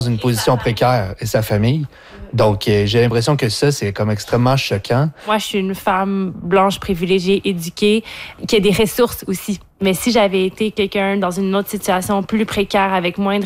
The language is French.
une position précaire et sa famille. Donc, j'ai l'impression que ça, c'est comme extrêmement choquant. Moi, je suis une femme blanche, privilégiée, éduquée, qui a des ressources aussi. Mais si j'avais été quelqu'un dans une autre situation plus précaire, avec moins de